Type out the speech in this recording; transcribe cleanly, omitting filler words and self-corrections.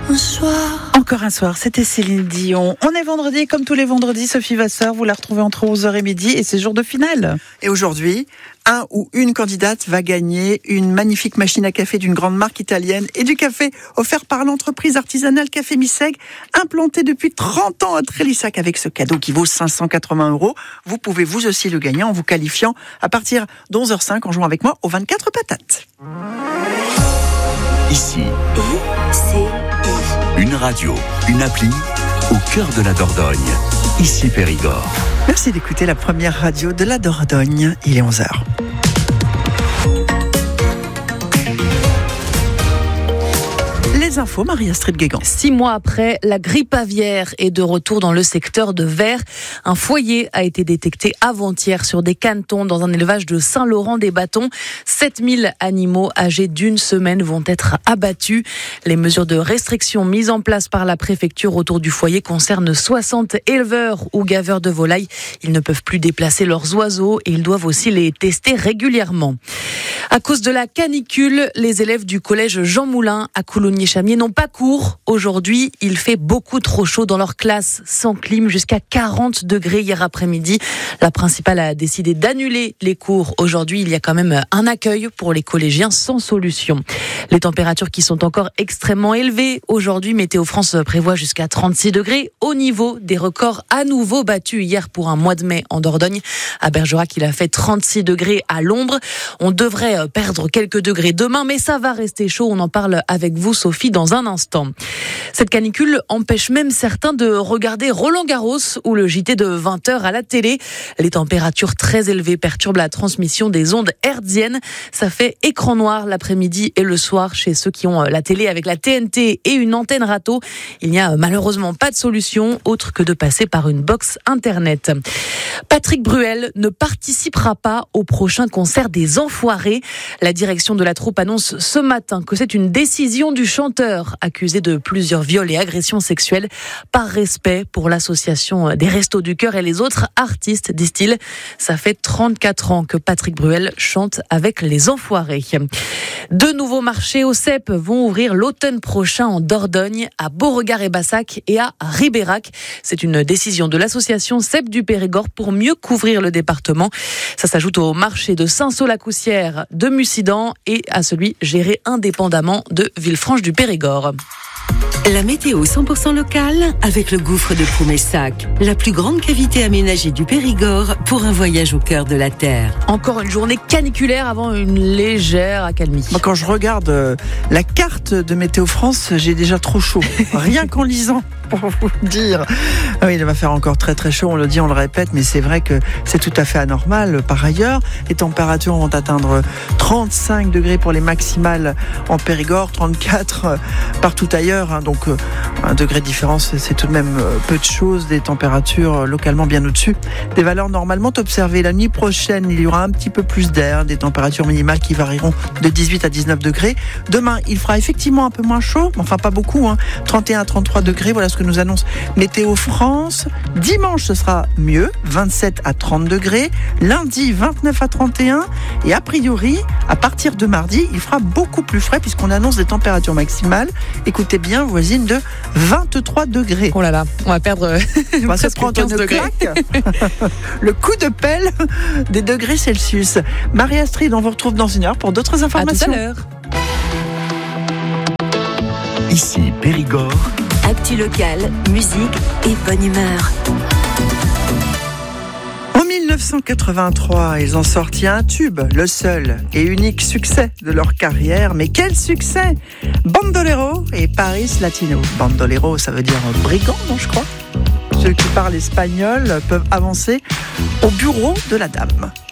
un soir. Encore un soir, c'était Céline Dion. On est vendredi, comme tous les vendredis, Sophie Vasseur, vous la retrouvez entre 11h et midi et c'est jour de finale. Et aujourd'hui, un ou une candidate va gagner une magnifique machine à café d'une grande marque italienne et du café offert par l'entreprise artisanale Café Misseg, implantée depuis 30 ans à Trélissac. Avec ce cadeau qui vaut 580 €, vous pouvez vous aussi le gagner en vous qualifiant à partir de 11h05 en jouant avec moi aux 24 patates. Ici, I-C-I. une radio, une appli, au cœur de la Dordogne. Ici Périgord. Merci d'écouter la première radio de la Dordogne. Il est 11h. Les infos, Marie-Astrid Guégan. 6 mois après, la grippe aviaire est de retour dans le secteur de Vers. Un foyer a été détecté avant-hier sur des canetons dans un élevage de Saint-Laurent-des-Bâtons. 7000 animaux âgés d'une semaine vont être abattus. Les mesures de restriction mises en place par la préfecture autour du foyer concernent 60 éleveurs ou gaveurs de volailles. Ils ne peuvent plus déplacer leurs oiseaux et ils doivent aussi les tester régulièrement. À cause de la canicule, les élèves du collège Jean Moulin à Coulommiers-Chamiers n'ont pas cours. Aujourd'hui, il fait beaucoup trop chaud dans leur classe, sans clim, jusqu'à 40 degrés hier après-midi. La principale a décidé d'annuler les cours. Aujourd'hui, il y a quand même un accueil pour les collégiens sans solution. Les températures qui sont encore extrêmement élevées. Aujourd'hui, Météo France prévoit jusqu'à 36 degrés au niveau des records à nouveau battus hier pour un mois de mai en Dordogne. À Bergerac, il a fait 36 degrés à l'ombre. On devrait perdre quelques degrés demain, mais ça va rester chaud. On en parle avec vous, Sophie, dans un instant. Cette canicule empêche même certains de regarder Roland-Garros ou le JT de 20h à la télé. Les températures très élevées perturbent la transmission des ondes hertziennes. Ça fait écran noir l'après-midi et le soir chez ceux qui ont la télé avec la TNT et une antenne râteau. Il n'y a malheureusement pas de solution autre que de passer par une box internet. Patrick Bruel ne participera pas au prochain concert des Enfoirés. La direction de la troupe annonce ce matin que c'est une décision du chanteur accusé de plusieurs viols et agressions sexuelles par respect pour l'association des Restos du Cœur et les autres artistes, disent-ils. Ça fait 34 ans que Patrick Bruel chante avec les Enfoirés. 2 nouveaux marchés au CEP vont ouvrir l'automne prochain en Dordogne, à Beauregard et Bassac et à Ribérac. C'est une décision de l'association CEP du Périgord pour mieux couvrir le département. Ça s'ajoute au marché de Saint-Saul-la-Coussière de Mussidan et à celui géré indépendamment de Villefranche-du-Périgord. La météo 100% locale avec le gouffre de Proumessac, la plus grande cavité aménagée du Périgord pour un voyage au cœur de la terre. Encore une journée caniculaire avant une légère accalmie. Moi, quand je regarde la carte de Météo France, j'ai déjà trop chaud. Rien qu'en lisant, pour vous dire. Oui, il va faire encore très très chaud, on le dit, on le répète, mais c'est vrai que c'est tout à fait anormal. Par ailleurs, les températures vont atteindre 35 degrés pour les maximales en Périgord, 34 partout ailleurs. Donc, un degré de différence, c'est tout de même peu de choses. Des températures localement bien au-dessus des valeurs normalement observées. La nuit prochaine, il y aura un petit peu plus d'air, des températures minimales qui varieront de 18 à 19 degrés. Demain, il fera effectivement un peu moins chaud, enfin pas beaucoup, 31 à 33 degrés. Voilà ce que nous annonce Météo France. Dimanche, ce sera mieux, 27 à 30 degrés. Lundi, 29 à 31. Et a priori, à partir de mardi, il fera beaucoup plus frais puisqu'on annonce des températures maximales. Écoutez bien, voisine de 23 degrés. Oh là là, on va perdre on va se prendre 15 une degrés. claque. Le coup de pelle des degrés Celsius. Marie-Astrid, on vous retrouve dans une heure pour d'autres informations. À tout à l'heure. Ici Périgord. Actu locale, musique et bonne humeur. En 1983, ils ont sorti un tube, le seul et unique succès de leur carrière. Mais quel succès! Bandolero et Paris Latino. Bandolero, ça veut dire brigand, non, je crois. Ceux qui parlent espagnol peuvent avancer au bureau de la dame.